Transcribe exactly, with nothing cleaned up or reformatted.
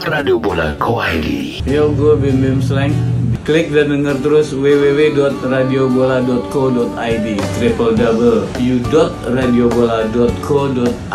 radiobola titik I D. Yo, gue Bim Bim Slang. Klik dan denger terus w w w dot radiobola dot co dot i d, triple w dot radiobola dot co dot